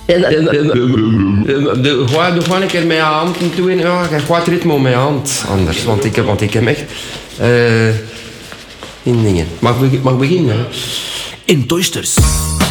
Gewoon een keer met je hand toe. Ja, je gaat het ritme op mijn hand anders. Want ik heb echt... in dingen. Mag beginnen, hè? In Toysters.